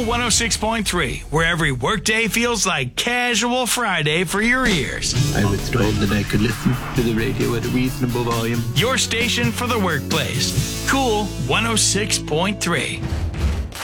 106.3, where every workday feels like casual Friday for your ears. I was told that I could listen to the radio at a reasonable volume. Your station for the workplace. Cool 106.3.